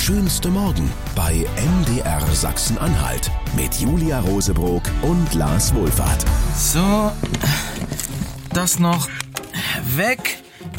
schönste Morgen bei MDR Sachsen-Anhalt mit Julia Rosebrock und Lars Wohlfahrt. So, das noch weg.